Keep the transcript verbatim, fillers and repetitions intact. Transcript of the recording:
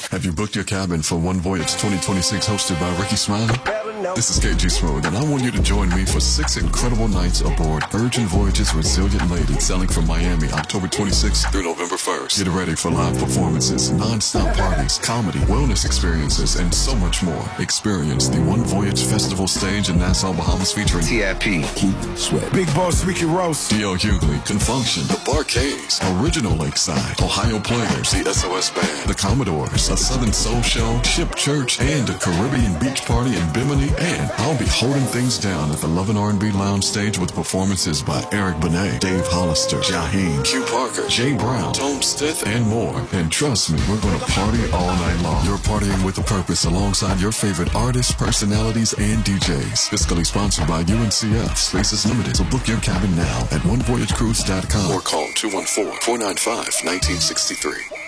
Have you booked your cabin for One Voyage twenty twenty-six hosted by Ricky Smiley? This is K G Smooth, and I want you to join me for six incredible nights aboard Virgin Voyage's Resilient Lady, sailing from Miami October twenty-sixth through November first. Get ready for live performances, non-stop parties, comedy, wellness experiences, and so much more. Experience the One Voyage Festival stage in Nassau, Bahamas, featuring T I P, Keith Sweat, Big Boss Ricky Ross, D L Hughley, Confunction, The Bar-Kays, Original Lakeside, Ohio Players, the S O S Band, The Commodores, a Southern Soul Show, Ship Church, and a Caribbean beach party in Bimini. And I'll be holding things down at the Love and R and B Lounge stage with performances by Eric Benet, Dave Hollister, Jaheim, Q Parker, Jay Brown, Tone Stith, and more. And trust me, we're going to party all night long. You're partying with a purpose alongside your favorite artists, personalities, and D Js. Fiscally sponsored by U N C F. Spaces limited, so book your cabin now at one voyage cruise dot com or call two one four, four nine five, one nine six three.